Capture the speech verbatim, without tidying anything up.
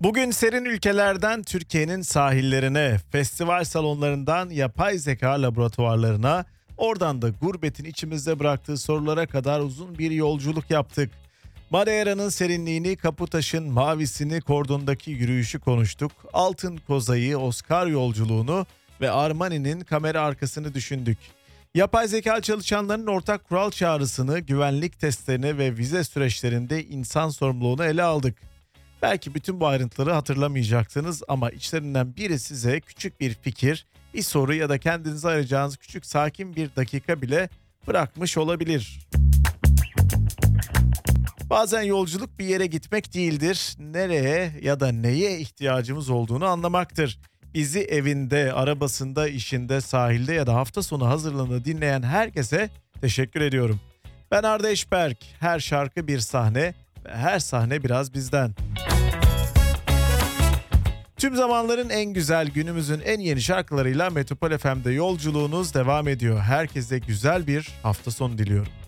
Bugün serin ülkelerden Türkiye'nin sahillerine, festival salonlarından yapay zeka laboratuvarlarına, oradan da gurbetin içimizde bıraktığı sorulara kadar uzun bir yolculuk yaptık. Madeira'nın serinliğini, Kaputaş'ın mavisini, Kordon'daki yürüyüşü konuştuk. Altın Koza'yı, Oscar yolculuğunu ve Armani'nin kamera arkasını düşündük. Yapay zeka çalışanlarının ortak kural çağrısını, güvenlik testlerini ve vize süreçlerinde insan sorumluluğunu ele aldık. Belki bütün bu ayrıntıları hatırlamayacaksınız ama içlerinden biri size küçük bir fikir, bir soru ya da kendinize arayacağınız küçük sakin bir dakika bile bırakmış olabilir. Bazen yolculuk bir yere gitmek değildir, nereye ya da neye ihtiyacımız olduğunu anlamaktır. Bizi evinde, arabasında, işinde, sahilde ya da hafta sonu hazırlığında dinleyen herkese teşekkür ediyorum. Ben Arda Eşberk, her şarkı bir sahne ve her sahne biraz bizden. Tüm zamanların en güzel, günümüzün en yeni şarkılarıyla Metropol F M'de yolculuğunuz devam ediyor. Herkese güzel bir hafta sonu diliyorum.